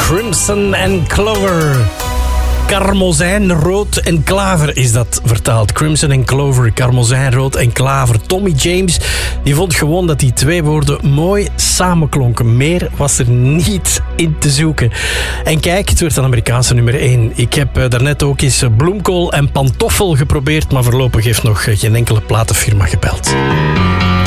Crimson and Clover. Karmozijn, rood en klaver is dat vertaald. Crimson and Clover, karmozijn, rood en klaver. Tommy James die vond gewoon dat die twee woorden mooi samenklonken. Meer was er niet in te zoeken. En kijk, het werd een Amerikaanse nummer 1. Ik heb daarnet ook eens bloemkool en pantoffel geprobeerd, maar voorlopig heeft nog geen enkele platenfirma gebeld.